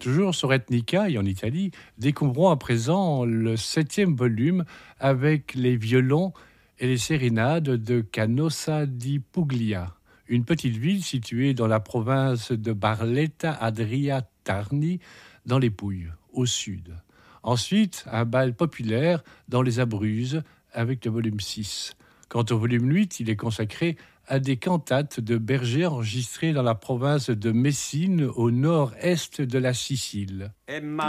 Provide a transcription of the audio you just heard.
toujours sur Etnica et en Italie, découvrons à présent le 7e volume avec les violons et les sérénades de Canossa di Puglia, une petite ville située dans la province de Barletta-Adria-Tarni, dans les Pouilles, au sud. Ensuite, un bal populaire dans les Abruzzes avec le volume 6. Quant au volume 8, il est consacré à des cantates de bergers enregistrées dans la province de Messine, au nord-est de la Sicile.